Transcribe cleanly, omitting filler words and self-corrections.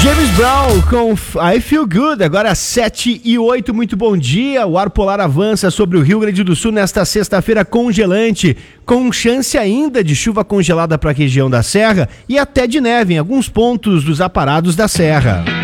James Brown com I Feel Good, agora 7:08, muito bom dia. O ar polar avança sobre o Rio Grande do Sul nesta sexta-feira congelante, com chance ainda de chuva congelada para a região da Serra e até de neve em alguns pontos dos aparados da Serra.